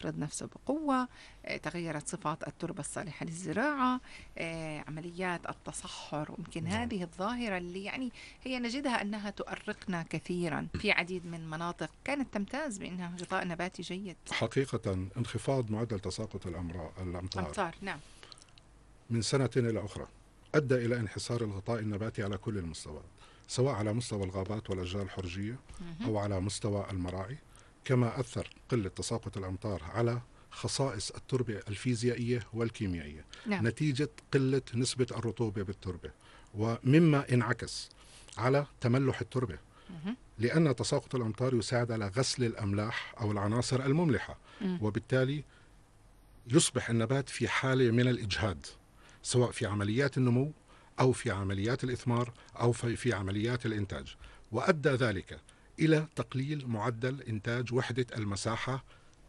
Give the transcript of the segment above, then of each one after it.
يفرض نفسه بقوة، تغيرت صفات التربة الصالحة للزراعة، عمليات التصحر، ويمكن نعم. هذه الظاهرة اللي يعني هي نجدها أنها تؤرقنا كثيرا في عديد من مناطق كانت تمتاز بأنها غطاء نباتي جيد. حقيقة انخفاض معدل تساقط الأمطار أمطار، نعم. من سنة إلى أخرى أدى إلى انحسار الغطاء النباتي على كل المستويات، سواء على مستوى الغابات والأشجار الحرجية مهم. أو على مستوى المراعي. كما أثر قلة تساقط الأمطار على خصائص التربة الفيزيائية والكيميائية نعم. نتيجة قلة نسبة الرطوبة بالتربة، ومما انعكس على تملح التربة، مهم. لأن تساقط الأمطار يساعد على غسل الأملاح أو العناصر المملحة، مم. وبالتالي يصبح النبات في حالة من الإجهاد، سواء في عمليات النمو أو في عمليات الإثمار أو في عمليات الإنتاج، وأدى ذلك إلى تقليل معدل إنتاج وحدة المساحة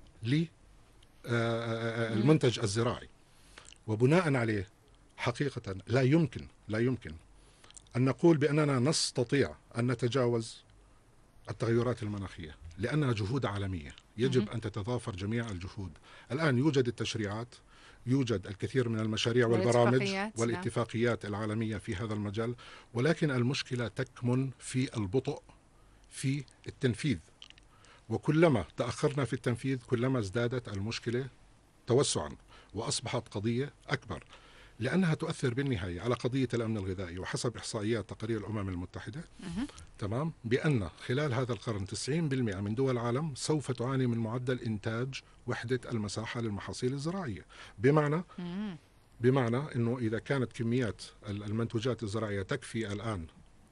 مم. للمنتج الزراعي. وبناء عليه حقيقة لا يمكن أن نقول بأننا نستطيع أن نتجاوز التغيرات المناخية، لأنها جهود عالمية مهم. يجب أن تتضافر جميع الجهود. الآن يوجد التشريعات، يوجد الكثير من المشاريع والبرامج والاتفاقيات، نعم. والاتفاقيات العالمية في هذا المجال، ولكن المشكلة تكمن في البطء في التنفيذ. وكلما تأخرنا في التنفيذ كلما ازدادت المشكلة توسعا وأصبحت قضية أكبر، لأنها تؤثر بالنهاية على قضية الأمن الغذائي. وحسب إحصائيات تقارير الأمم المتحدة، مهم. تمام، بأن خلال هذا القرن 90% من دول العالم سوف تعاني من معدل إنتاج وحدة المساحة للمحاصيل الزراعية. بمعنى مم. بمعنى أنه إذا كانت كميات المنتوجات الزراعية تكفي الآن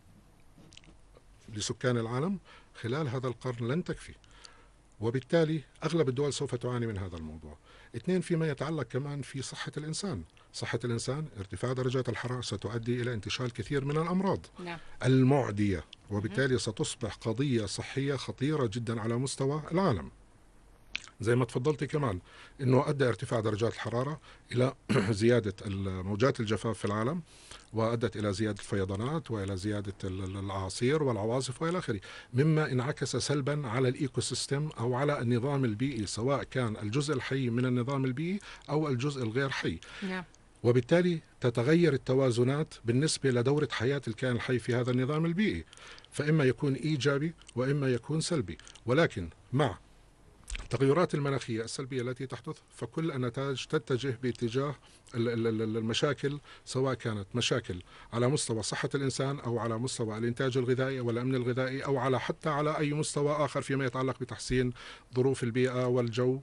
لسكان العالم، خلال هذا القرن لن تكفي، وبالتالي أغلب الدول سوف تعاني من هذا الموضوع. اثنين، فيما يتعلق كمان في صحة الإنسان. صحة الإنسان، ارتفاع درجات الحرارة ستؤدي إلى انتشار كثير من الأمراض نعم. المعدية، مهم. وبالتالي ستصبح قضية صحية خطيرة جدا على مستوى العالم. زي ما تفضلتي كمان أنه أدى ارتفاع درجات الحرارة إلى زيادة موجات الجفاف في العالم، وأدت إلى زيادة الفيضانات وإلى زيادة الأعاصير والعواصف وإلى آخره، مما انعكس سلبا على الإيكو سيستم أو على النظام البيئي، سواء كان الجزء الحي من النظام البيئي أو الجزء الغير حي. نعم. وبالتالي تتغير التوازنات بالنسبة لدورة حياة الكائن الحي في هذا النظام البيئي، فإما يكون إيجابي وإما يكون سلبي. ولكن مع التغيرات المناخية السلبية التي تحدث، فكل النتائج تتجه باتجاه المشاكل، سواء كانت مشاكل على مستوى صحة الإنسان أو على مستوى الإنتاج الغذائي والأمن الغذائي، أو حتى على أي مستوى آخر فيما يتعلق بتحسين ظروف البيئة والجو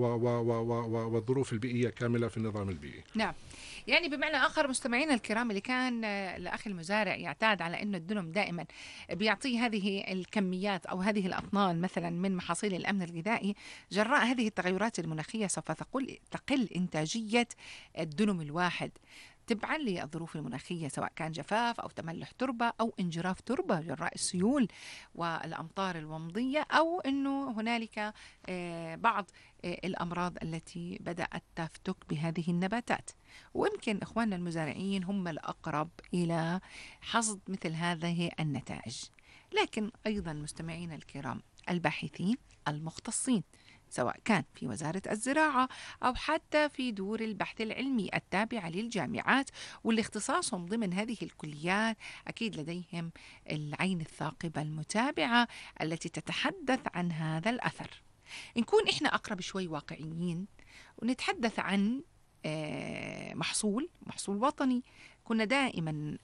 والظروف البيئية كاملة في النظام البيئي. نعم. يعني بمعنى آخر مستمعينا الكرام، اللي كان الأخ المزارع يعتاد على أنه الدنم دائما بيعطيه هذه الكميات أو هذه الأطنان مثلا من محاصيل الأمن الغذائي، جراء هذه التغيرات المناخية سوف تقل إنتاجية الدنم الواحد تبعا للظروف المناخية، سواء كان جفاف أو تملح تربة أو انجراف تربة جراء السيول والأمطار الومضية، أو أنه هنالك بعض الأمراض التي بدأت تفتك بهذه النباتات. ويمكن إخواننا المزارعين هم الأقرب إلى حصد مثل هذه النتائج، لكن أيضا مستمعينا الكرام الباحثين المختصين، سواء كان في وزارة الزراعة أو حتى في دور البحث العلمي التابعة للجامعات، واللي اختصاصهم ضمن هذه الكليات أكيد لديهم العين الثاقبة المتابعة التي تتحدث عن هذا الأثر. نكون إحنا أقرب شوي واقعيين ونتحدث عن محصول وطني. كنا دائما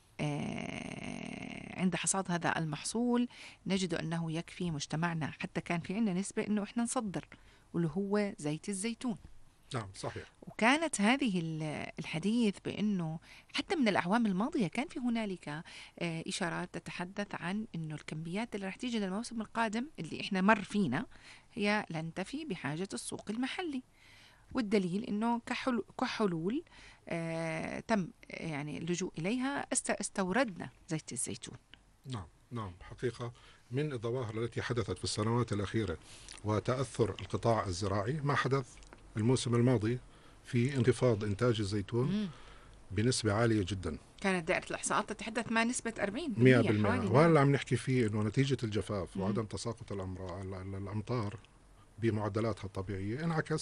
عند حصاد هذا المحصول نجد أنه يكفي مجتمعنا، حتى كان في عندنا نسبة أنه إحنا نصدر، واللي هو زيت الزيتون. نعم، صحيح. وكانت هذه الحديث بأنه حتى من الأعوام الماضية كان في هنالك إشارات تتحدث عن أنه الكميات اللي رح تيجي للموسم القادم اللي إحنا مر فينا هي لن تفي بحاجة السوق المحلي. والدليل أنه كحلول تم يعني اللجوء إليها استوردنا زيت الزيتون. نعم، نعم، حقيقة من الظواهر التي حدثت في السنوات الأخيرة وتأثر القطاع الزراعي ما حدث الموسم الماضي في انخفاض إنتاج الزيتون بنسبة عالية جدا. كانت دائرة الإحصاءات تتحدث مع نسبة 40% 100%. حوالي، نعم. وهلا عم نحكي فيه أنه نتيجة الجفاف وعدم تساقط الأمطار بمعدلاتها الطبيعية انعكس